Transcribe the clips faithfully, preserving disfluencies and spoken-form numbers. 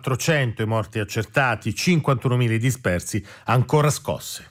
quattrocento i morti accertati, cinquantunomila i dispersi, ancora scosse.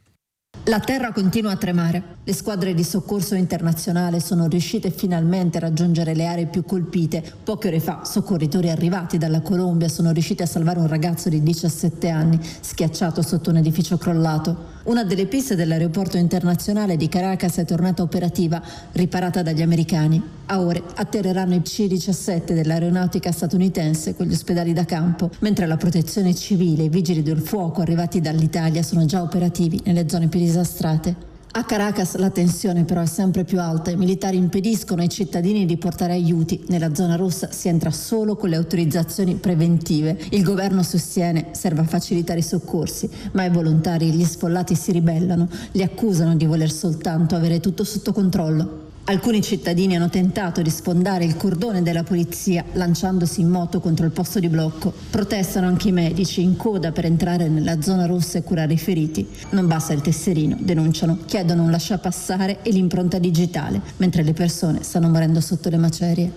La terra continua a tremare. Le squadre di soccorso internazionale sono riuscite finalmente a raggiungere le aree più colpite. Poche ore fa, soccorritori arrivati dalla Colombia sono riusciti a salvare un ragazzo di diciassette anni schiacciato sotto un edificio crollato. Una delle piste dell'aeroporto internazionale di Caracas è tornata operativa, riparata dagli americani. A ore atterreranno i C diciassette dell'aeronautica statunitense con gli ospedali da campo, mentre la protezione civile e i vigili del fuoco arrivati dall'Italia sono già operativi nelle zone più disastrate. A Caracas la tensione però è sempre più alta. I militari impediscono ai cittadini di portare aiuti. Nella zona rossa si entra solo con le autorizzazioni preventive. Il governo sostiene serve a facilitare i soccorsi, ma i volontari e gli sfollati si ribellano. Li accusano di voler soltanto avere tutto sotto controllo. Alcuni cittadini hanno tentato di sfondare il cordone della polizia lanciandosi in moto contro il posto di blocco. Protestano anche i medici in coda per entrare nella zona rossa e curare i feriti. Non basta il tesserino, denunciano, chiedono un lasciapassare e l'impronta digitale, mentre le persone stanno morendo sotto le macerie.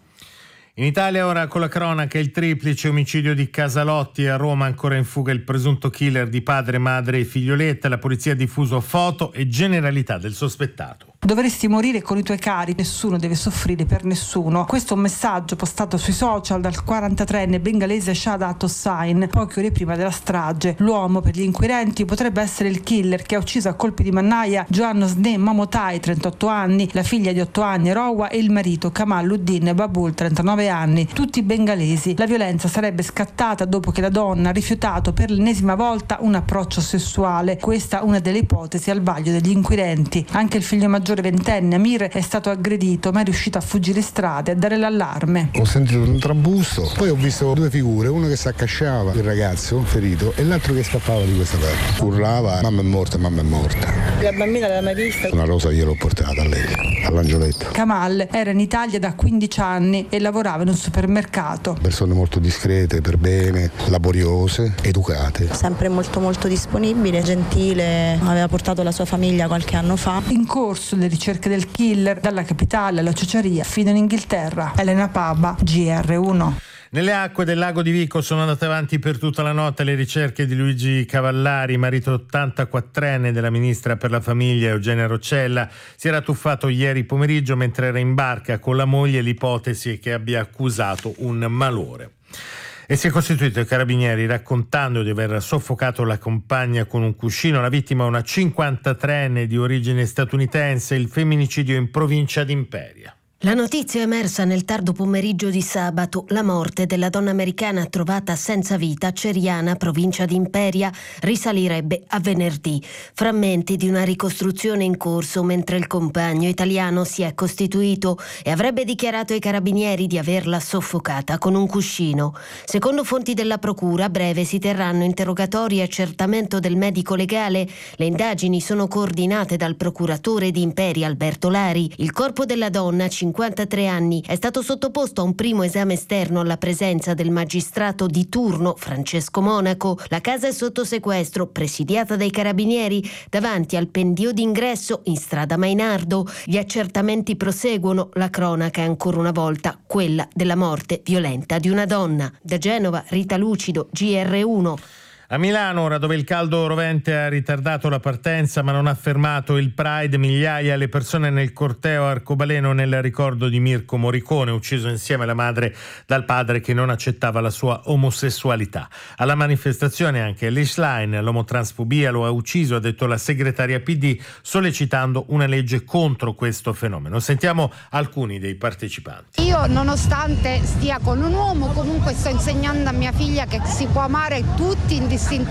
In Italia ora con la cronaca il triplice omicidio di Casalotti. A Roma ancora in fuga il presunto killer di padre, madre e figlioletta. La polizia ha diffuso foto e generalità del sospettato. Dovresti morire con i tuoi cari, nessuno deve soffrire per nessuno. Questo è un messaggio postato sui social dal quarantatreenne bengalese Shahadat Hossain poche ore prima della strage. L'uomo, per gli inquirenti, potrebbe essere il killer che ha ucciso a colpi di mannaia Joanno Sne Mamotai, trentotto anni, la figlia di otto anni Rowa e il marito Kamaluddin Babul, trentanove anni, tutti bengalesi. La violenza sarebbe scattata dopo che la donna ha rifiutato per l'ennesima volta un approccio sessuale. Questa è una delle ipotesi al vaglio degli inquirenti. Anche il figlio maggiore ventenne Amir è stato aggredito, ma è riuscito a fuggire strade e a dare l'allarme. Ho sentito un trambusto, poi ho visto due figure, uno che si accasciava, il ragazzo ferito, e l'altro che scappava di questa parte. Urlava: mamma è morta, mamma è morta. La bambina l'aveva mai vista? Una rosa gliel'ho portata a lei, all'angioletto. Kamal era in Italia da quindici anni e lavorava in un supermercato. Persone molto discrete, per bene, laboriose, educate. Sempre molto molto disponibile, gentile, aveva portato la sua famiglia qualche anno fa. In corso le ricerche del killer dalla capitale alla Ciociaria fino in Inghilterra. Elena Paba, G R uno. Nelle acque del lago di Vico sono andate avanti per tutta la notte le ricerche di Luigi Cavallari, marito ottantaquattrenne della ministra per la famiglia Eugenia Roccella. Si era tuffato ieri pomeriggio mentre era in barca con la moglie. L'ipotesi è che abbia accusato un malore. E si è costituito ai carabinieri raccontando di aver soffocato la compagna con un cuscino. La vittima è una cinquantatreenne di origine statunitense. Il femminicidio in provincia di Imperia. La notizia è emersa nel tardo pomeriggio di sabato. La morte della donna americana trovata senza vita a Ceriana, provincia di Imperia, risalirebbe a venerdì. Frammenti di una ricostruzione in corso mentre il compagno italiano si è costituito e avrebbe dichiarato ai carabinieri di averla soffocata con un cuscino. Secondo fonti della procura, a breve si terranno interrogatori e accertamento del medico legale. Le indagini sono coordinate dal procuratore di Imperia Alberto Lari. Il corpo della donna, cinquantatré anni, è stato sottoposto a un primo esame esterno alla presenza del magistrato di turno Francesco Monaco. La casa è sotto sequestro, presidiata dai carabinieri, davanti al pendio d'ingresso in strada Mainardo. Gli accertamenti proseguono. La cronaca è ancora una volta quella della morte violenta di una donna. Da Genova, Rita Lucido, G R uno. A Milano, ora, dove il caldo rovente ha ritardato la partenza ma non ha fermato il Pride, migliaia le persone nel corteo arcobaleno nel ricordo di Mirko Morricone, ucciso insieme alla madre dal padre che non accettava la sua omosessualità. Alla manifestazione anche Lish Line, l'omotransfobia lo ha ucciso, ha detto la segretaria P D, sollecitando una legge contro questo fenomeno. Sentiamo alcuni dei partecipanti. Io, nonostante stia con un uomo, comunque sto insegnando a mia figlia che si può amare tutti indistintamente.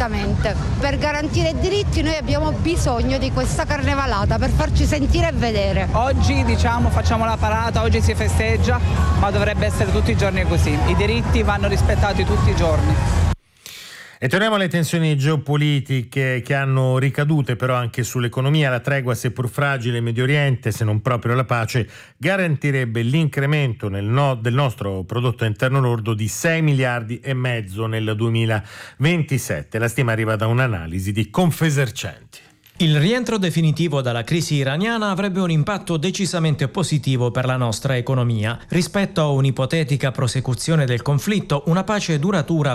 Per garantire i diritti noi abbiamo bisogno di questa carnevalata per farci sentire e vedere. Oggi diciamo facciamo la parata, oggi si festeggia, ma dovrebbe essere tutti i giorni così. I diritti vanno rispettati tutti i giorni. E torniamo alle tensioni geopolitiche che hanno ricadute però anche sull'economia. La tregua, seppur fragile in Medio Oriente, se non proprio la pace, garantirebbe l'incremento nel no, del nostro prodotto interno lordo di sei miliardi e mezzo nel duemilaventisette. La stima arriva da un'analisi di Confesercenti. Il rientro definitivo dalla crisi iraniana avrebbe un impatto decisamente positivo per la nostra economia. Rispetto a un'ipotetica prosecuzione del conflitto, una pace duratura